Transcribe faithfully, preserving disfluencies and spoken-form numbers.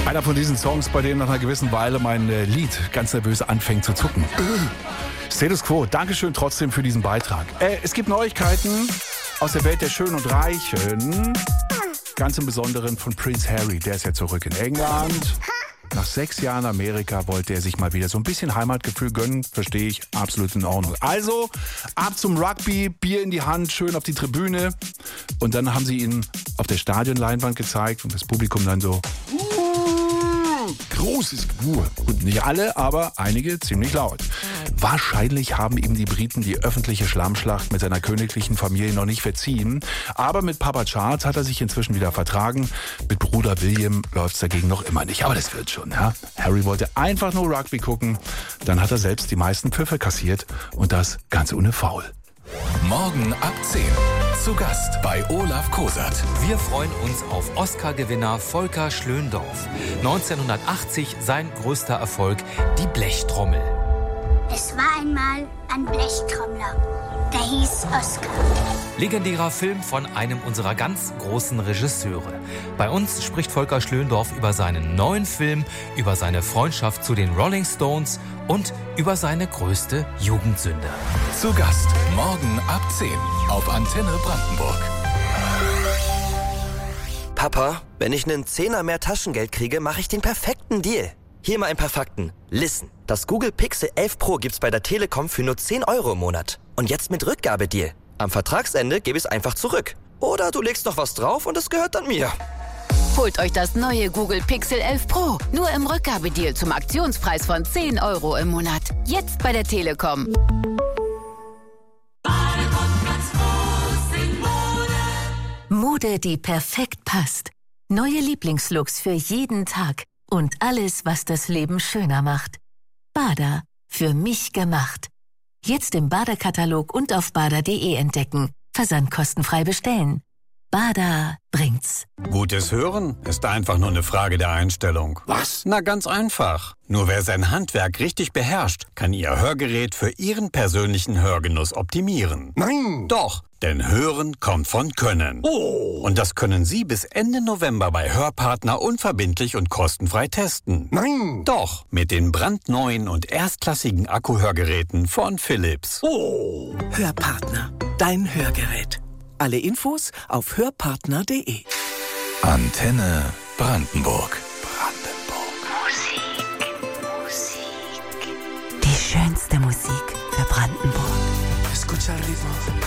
Einer von diesen Songs, bei dem nach einer gewissen Weile mein äh, Lied ganz nervös anfängt zu zucken. Status Quo, Dankeschön trotzdem für diesen Beitrag. Äh, es gibt Neuigkeiten aus der Welt der Schönen und Reichen. Ganz im Besonderen von Prince Harry, der ist ja zurück in England. Nach sechs Jahren Amerika wollte er sich mal wieder so ein bisschen Heimatgefühl gönnen. Verstehe ich, absolut in Ordnung. Also, ab zum Rugby, Bier in die Hand, schön auf die Tribüne. Und dann haben sie ihn auf der Stadionleinwand gezeigt und das Publikum dann so... Großes Gewur. Und nicht alle, aber einige ziemlich laut. Wahrscheinlich haben ihm die Briten die öffentliche Schlammschlacht mit seiner königlichen Familie noch nicht verziehen. Aber mit Papa Charles hat er sich inzwischen wieder vertragen. Mit Bruder William läuft's dagegen noch immer nicht. Aber das wird schon, ja. Harry wollte einfach nur Rugby gucken. Dann hat er selbst die meisten Pfiffe kassiert. Und das ganz ohne Foul. Morgen ab zehn. Zu Gast bei Olaf Kosat. Wir freuen uns auf Oscar-Gewinner Volker Schlöndorff. neunzehnhundertachtzig sein größter Erfolg, die Blechtrommel. Es war einmal ein Blechtrommler, der hieß Oscar. Legendärer Film von einem unserer ganz großen Regisseure. Bei uns spricht Volker Schlöndorff über seinen neuen Film, über seine Freundschaft zu den Rolling Stones und über seine größte Jugendsünde. Zu Gast morgen ab zehn auf Antenne Brandenburg. Papa, wenn ich einen Zehner mehr Taschengeld kriege, mache ich den perfekten Deal. Hier mal ein paar Fakten. Listen, das Google Pixel elf Pro gibt's bei der Telekom für nur zehn Euro im Monat. Und jetzt mit Rückgabedeal. Am Vertragsende gebe ich es einfach zurück. Oder du legst noch was drauf und es gehört dann mir. Holt euch das neue Google Pixel elf Pro. Nur im Rückgabedeal zum Aktionspreis von zehn Euro im Monat. Jetzt bei der Telekom. Mode, die perfekt passt. Neue Lieblingslooks für jeden Tag. Und alles, was das Leben schöner macht. Bada, für mich gemacht. Jetzt im Bada-Katalog und auf bada punkt de entdecken. Versand kostenfrei bestellen. Bada bringt's. Gutes Hören ist einfach nur eine Frage der Einstellung. Was? Na, ganz einfach. Nur wer sein Handwerk richtig beherrscht, kann Ihr Hörgerät für Ihren persönlichen Hörgenuss optimieren. Nein! Doch, denn Hören kommt von Können. Oh! Und das können Sie bis Ende November bei Hörpartner unverbindlich und kostenfrei testen. Nein! Doch, mit den brandneuen und erstklassigen Akkuhörgeräten von Philips. Oh! Hörpartner, dein Hörgerät. Alle Infos auf hörpartner punkt de. Antenne Brandenburg. Die schönste Musik für Brandenburg. Escucha el ritmo.